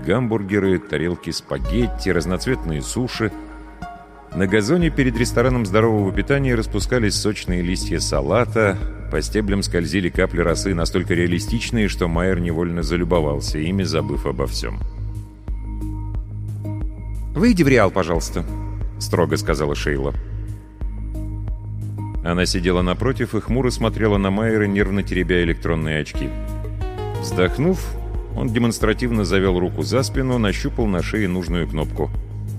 гамбургеры, тарелки спагетти, разноцветные суши. На газоне перед рестораном здорового питания распускались сочные листья салата, по стеблям скользили капли росы, настолько реалистичные, что Майер невольно залюбовался ими, забыв обо всем. «Выйди в Реал, пожалуйста», — строго сказала Шейла. Она сидела напротив и хмуро смотрела на Майера, нервно теребя электронные очки. Вздохнув, он демонстративно завел руку за спину, нащупал на шее нужную кнопку.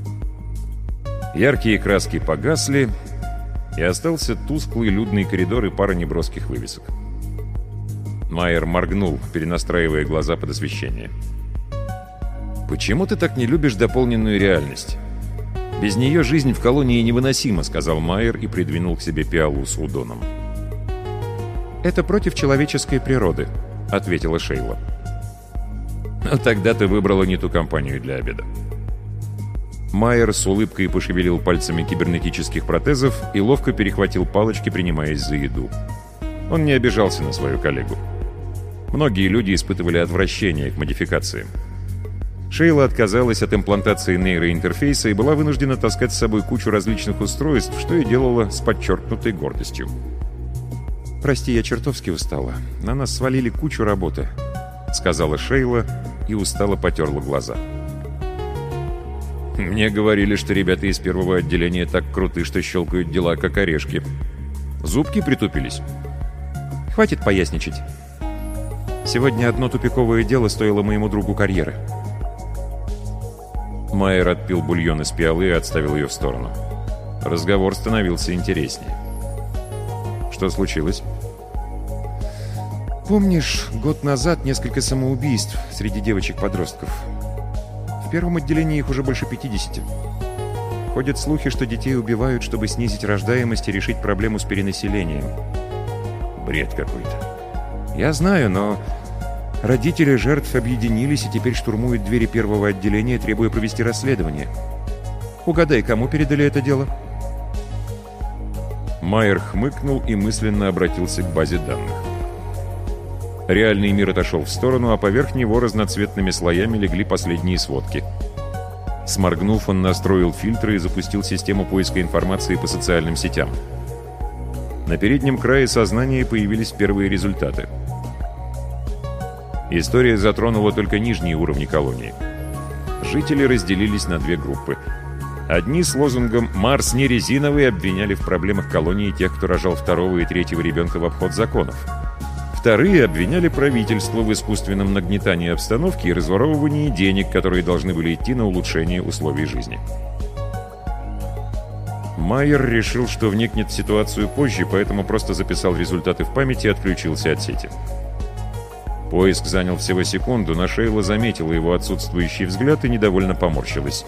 Яркие краски погасли, и остался тусклый людный коридор и пара неброских вывесок. Майер моргнул, перенастраивая глаза под освещение. «Почему ты так не любишь дополненную реальность? Без нее жизнь в колонии невыносима», — сказал Майер и придвинул к себе пиалу с удоном. «Это против человеческой природы», — ответила Шейла. «Но тогда ты выбрала не ту компанию для обеда». Майер с улыбкой пошевелил пальцами кибернетических протезов и ловко перехватил палочки, принимаясь за еду. Он не обижался на свою коллегу. Многие люди испытывали отвращение к модификациям. Шейла отказалась от имплантации нейроинтерфейса и была вынуждена таскать с собой кучу различных устройств, что и делала с подчеркнутой гордостью. «Прости, я чертовски устала. На нас свалили кучу работы», — сказала Шейла и устало потерла глаза. «Мне говорили, что ребята из первого отделения так круты, что щелкают дела, как орешки. Зубки притупились». «Хватит поясничать. Сегодня одно тупиковое дело стоило моему другу карьеры». Майер отпил бульон из пиалы и отставил ее в сторону. Разговор становился интереснее. «Что случилось?» «Помнишь, год назад несколько самоубийств среди девочек-подростков? В первом отделении их уже больше 50. Ходят слухи, что детей убивают, чтобы снизить рождаемость и решить проблему с перенаселением». «Бред какой-то». «Я знаю, но родители жертв объединились и теперь штурмуют двери первого отделения, требуя провести расследование. Угадай, кому передали это дело?» Майер хмыкнул и мысленно обратился к базе данных. Реальный мир отошел в сторону, а поверх него разноцветными слоями легли последние сводки. Сморгнув, он настроил фильтры и запустил систему поиска информации по социальным сетям. На переднем крае сознания появились первые результаты. История затронула только нижние уровни колонии. Жители разделились на две группы. Одни с лозунгом «Марс не резиновый» обвиняли в проблемах колонии тех, кто рожал второго и третьего ребенка в обход законов. Вторые обвиняли правительство в искусственном нагнетании обстановки и разворовывании денег, которые должны были идти на улучшение условий жизни. Майер решил, что вникнет в ситуацию позже, поэтому просто записал результаты в памяти и отключился от сети. Поиск занял всего секунду, но Шейла заметила его отсутствующий взгляд и недовольно поморщилась.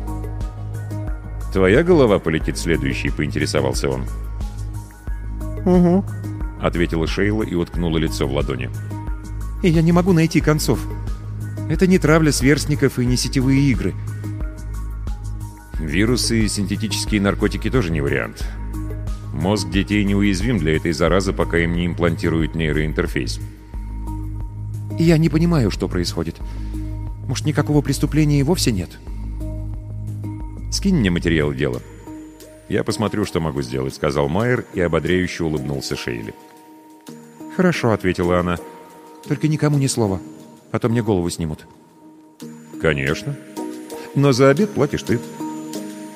«Твоя голова полетит следующей?» — поинтересовался он. «Угу», — ответила Шейла и уткнула лицо в ладони. «И я не могу найти концов. Это не травля сверстников и не сетевые игры». «Вирусы и синтетические наркотики тоже не вариант. Мозг детей неуязвим для этой заразы, пока им не имплантируют нейроинтерфейс». «И я не понимаю, что происходит. Может, никакого преступления и вовсе нет?» «Скинь мне материал дела. Я посмотрю, что могу сделать», — сказал Майер и ободряюще улыбнулся Шейле. «Хорошо», — ответила она. «Только никому ни слова, а то мне голову снимут». «Конечно. Но за обед платишь ты».